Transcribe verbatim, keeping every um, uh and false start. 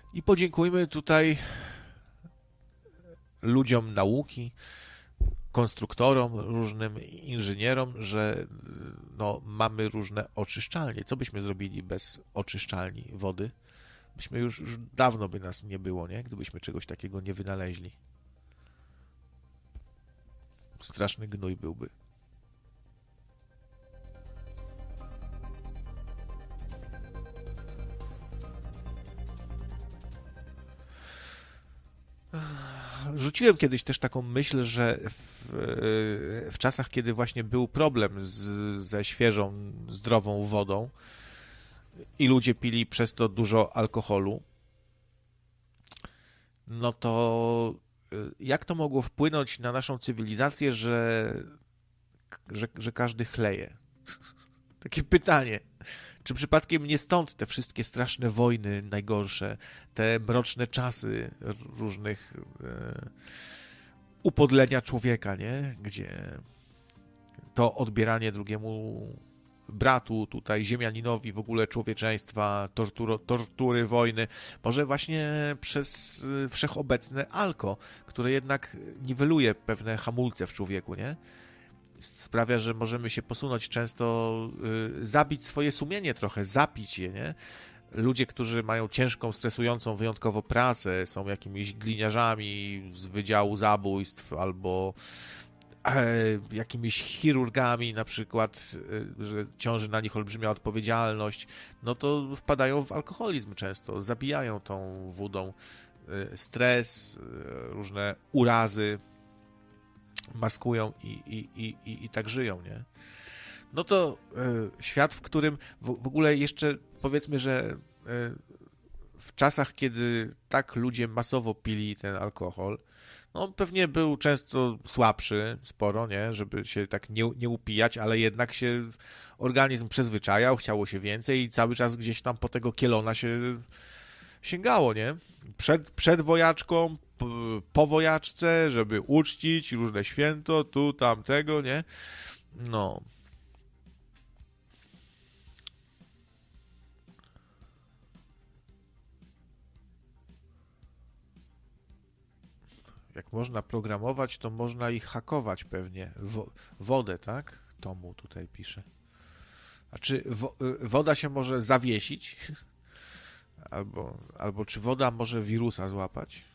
I podziękujmy tutaj ludziom nauki, konstruktorom, różnym inżynierom, że no, mamy różne oczyszczalnie. Co byśmy zrobili bez oczyszczalni wody? Byśmy już, już dawno by nas nie było, nie? Gdybyśmy czegoś takiego nie wynaleźli. Straszny gnój byłby. Rzuciłem kiedyś też taką myśl, że w, w czasach, kiedy właśnie był problem z, ze świeżą, zdrową wodą i ludzie pili przez to dużo alkoholu, no to jak to mogło wpłynąć na naszą cywilizację, że, że, że każdy chleje? Takie pytanie. Czy przypadkiem nie stąd te wszystkie straszne wojny najgorsze, te mroczne czasy różnych e, upodlenia człowieka, nie? Gdzie to odbieranie drugiemu bratu, tutaj ziemianinowi, w ogóle człowieczeństwa, torturo, tortury, wojny, może właśnie przez wszechobecne alko, które jednak niweluje pewne hamulce w człowieku, nie? Sprawia, że możemy się posunąć często, y, zabić swoje sumienie trochę, zapić je, nie? Ludzie, którzy mają ciężką, stresującą wyjątkowo pracę, są jakimiś gliniarzami z Wydziału Zabójstw albo e, jakimiś chirurgami na przykład, y, że ciąży na nich olbrzymia odpowiedzialność, no to wpadają w alkoholizm często, zabijają tą wodą y, stres, y, różne urazy, maskują i, i, i, i, i tak żyją, nie? No to y, świat, w którym w, w ogóle jeszcze powiedzmy, że y, w czasach, kiedy tak ludzie masowo pili ten alkohol, no pewnie był często słabszy, sporo, nie? Żeby się tak nie, nie upijać, ale jednak się organizm przyzwyczajał, chciało się więcej i cały czas gdzieś tam po tego kielona się sięgało, nie? Przed, przed wojaczką, po wojaczce, żeby uczcić różne święto, tu, tamtego, nie? No. Jak można programować, to można i hakować pewnie. Wo- wodę, tak? Tomu tutaj pisze. A czy wo- woda się może zawiesić? Albo, albo czy woda może wirusa złapać?